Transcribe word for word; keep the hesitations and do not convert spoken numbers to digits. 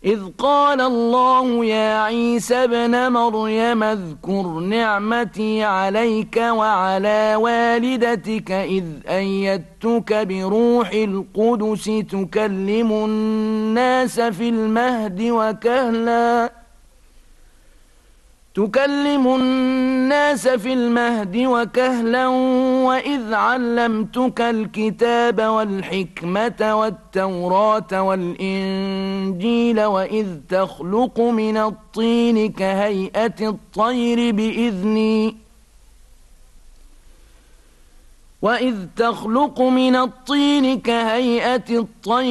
إذ قال الله يا عيسى ابن مريم اذكر نعمتي عليك وعلى والدتك إذ أيدتك بروح القدس تكلم الناس في المهد وكهلا تكلم الناس في المهد وكهلا وإذ علمتك الكتاب والحكمة والتوراة والإنجيل وإذ تخلق من الطين كهيئة الطير بإذني وإذ تخلق من الطين كهيئة الطير